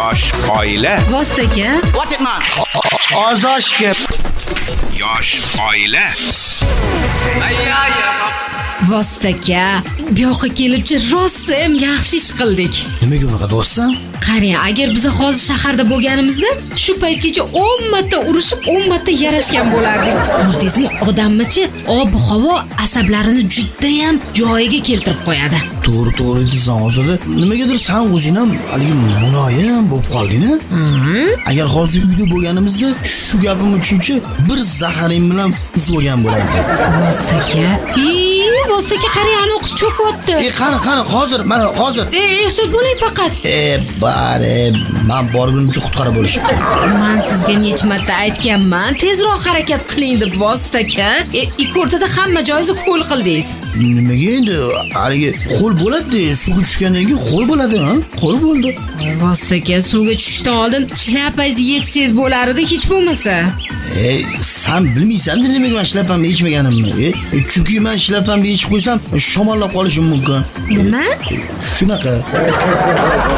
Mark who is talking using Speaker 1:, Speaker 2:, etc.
Speaker 1: Yosh oila.
Speaker 2: Vositaka.
Speaker 3: What it man?
Speaker 4: Ozoshga.
Speaker 1: Yosh oila.
Speaker 2: Vositaka. Bu yoqqa kelibchi rosa ham yaxshi ish qildik.
Speaker 4: Nimaga unaqa do'stsan?
Speaker 2: Qarang, agar biz hozir shaharda bo'lganimizda, shu paytgacha 10 marta urushib, 10 marta yarashgan bo'lardik. Ko'rdingizmi, odammichi ob-havo asablarini juda ham joyiga keltirib qo'yadi.
Speaker 4: To'g'ri deysan hozirda. Nimagadir sen o'zing ham haligi muloyim bo'lib qolding-a? Agar hozir uyda bo'lganimizda shu gapim uchunchi bir zaharing bilan uzilgan bo'lardi.
Speaker 2: Vositaka. Vositaka, qarang, ana o'qish cho'kyapti.
Speaker 4: Qani, hozir, mana hozir.
Speaker 2: Ehtiyot bo'ling faqat.
Speaker 4: Bari, men borgunimcha qutqarib bo'lishibdi.
Speaker 2: Men sizga necha marta aytganman, tezroq harakat qiling deb, Vositaka. Ikki o'rtada hamma joyingizni qo'l qildingiz.
Speaker 4: Nimaga endi haligi qo'l bo'ladi, suvga tushgandan keyin qo'l bo'ladi, ha? Qo'l bo'ldi.
Speaker 2: Vositaka, suvga tushishdan oldin shlapangizni yechsangiz bo'lar edi, hech bo'lmasa.
Speaker 4: Sen bilmaysan-da nimaga men shlapamni yechmaganimni. Chunki men shlapamni yechib qo'ysam, shamollab qolishim mumkin.
Speaker 2: Nima?
Speaker 4: Shunaqa.